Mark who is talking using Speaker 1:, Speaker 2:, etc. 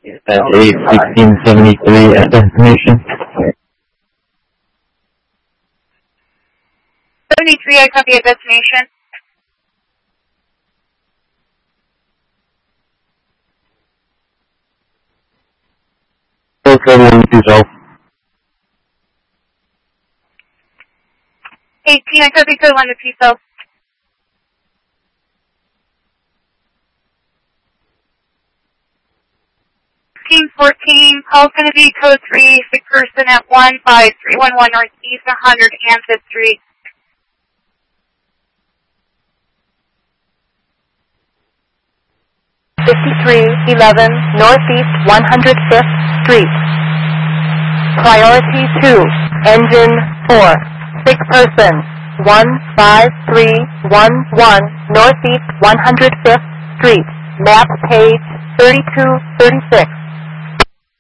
Speaker 1: A1673 at destination.
Speaker 2: 73, I copy at destination.
Speaker 1: Okay, 120.
Speaker 2: 18, I copy code 1 to P-cell. 14, call's going to be code 3, sick person at 15311 Northeast 100 Hampstead Street.
Speaker 3: 5311 Northeast 105th Street. Priority 2, Engine 4, sick person 15311 Northeast 105th Street. Map page 3236.